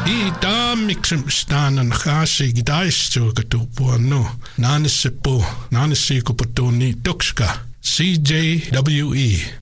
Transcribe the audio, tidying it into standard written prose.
I mixum stan an chasi gidaistu katupuano. Nanisipo, nanisiko potoni tukska. CJWE.